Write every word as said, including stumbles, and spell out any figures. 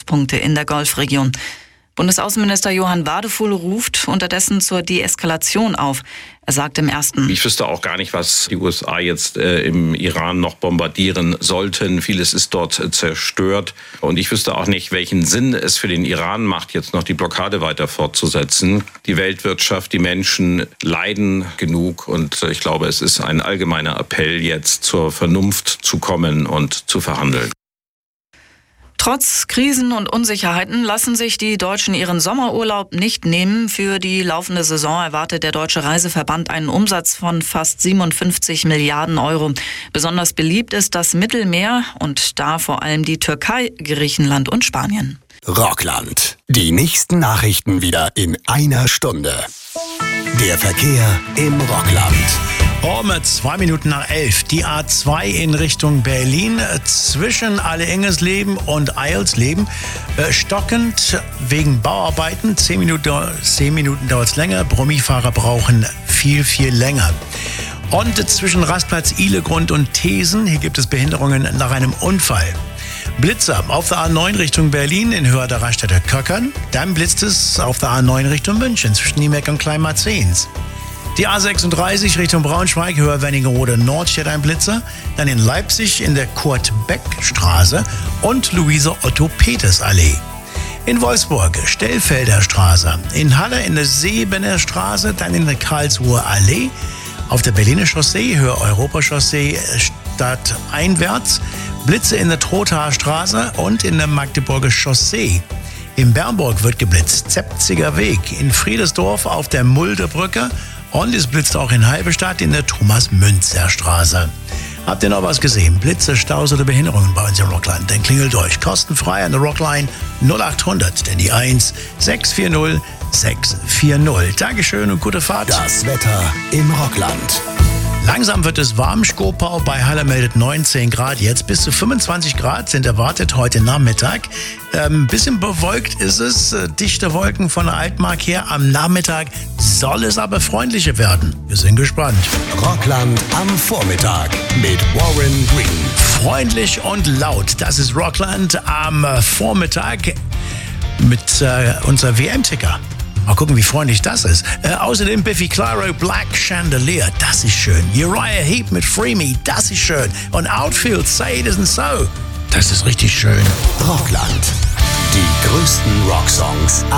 Stützpunkte in der Golfregion. Bundesaußenminister Johann Wadefuhl ruft unterdessen zur Deeskalation auf. Er sagt im ersten: Ich wüsste auch gar nicht, was die U S A jetzt äh, im Iran noch bombardieren sollten. Vieles ist dort äh, zerstört. Und ich wüsste auch nicht, welchen Sinn es für den Iran macht, jetzt noch die Blockade weiter fortzusetzen. Die Weltwirtschaft, die Menschen leiden genug. Und äh, ich glaube, es ist ein allgemeiner Appell, jetzt zur Vernunft zu kommen und zu verhandeln. Trotz Krisen und Unsicherheiten lassen sich die Deutschen ihren Sommerurlaub nicht nehmen. Für die laufende Saison erwartet der Deutsche Reiseverband einen Umsatz von fast siebenundfünfzig Milliarden Euro. Besonders beliebt ist das Mittelmeer und da vor allem die Türkei, Griechenland und Spanien. Rockland. Die nächsten Nachrichten wieder in einer Stunde. Der Verkehr im Rockland. Um zwei Minuten nach elf. Die A zwei in Richtung Berlin zwischen Alle-Engesleben und Eilsleben äh, stockend wegen Bauarbeiten. Zehn Minuten, zehn Minuten dauert es länger. Brummifahrer brauchen viel, viel länger. Und zwischen Rastplatz Ihlegrund und Thesen, hier gibt es Behinderungen nach einem Unfall. Blitzer auf der A neun Richtung Berlin in Höhe der Raststätte Köckern. Dann blitzt es auf der A neun Richtung München zwischen Niemeck und Kleinmarzens. Die A sechsunddreißig Richtung Braunschweig, Höhe Wernigerode Nord steht ein Blitzer. Dann in Leipzig in der Kurt-Beck-Straße und Luise-Otto-Peters-Allee. In Wolfsburg Stellfelder Straße. In Halle in der Sebener Straße, dann in der Karlsruher Allee. Auf der Berliner Chaussee, Höhe Europachaussee stadteinwärts. Blitze in der Trothaer Straße und in der Magdeburger Chaussee. In Bernburg wird geblitzt, Zepziger Weg. In Friedersdorf auf der Muldebrücke. Und es blitzt auch in Halberstadt in der Thomas-Münzer-Straße. Habt ihr noch was gesehen? Blitze, Staus oder Behinderungen bei uns im Rockland? Dann klingelt durch. Kostenfrei an der Rockline null achthundert, denn die eins sechs vier null sechs vier null. Dankeschön und gute Fahrt. Das Wetter im Rockland. Langsam wird es warm. Skopau bei Halle meldet neunzehn Grad. Jetzt bis zu fünfundzwanzig Grad sind erwartet heute Nachmittag. Ähm, bisschen bewölkt ist es. Äh, dichte Wolken von der Altmark her. Am Nachmittag soll es aber freundlicher werden. Wir sind gespannt. Rockland am Vormittag mit Warren Green. Freundlich und laut. Das ist Rockland am äh, Vormittag mit äh, unserer W M-Ticker. Mal gucken, wie freundlich das ist. Äh, außerdem Biffy Clyro, Black Chandelier, das ist schön. Uriah Heep mit Free Me, das ist schön. Und Outfield, Say It Isn't So, das ist richtig schön. Rockland. Die größten Rocksongs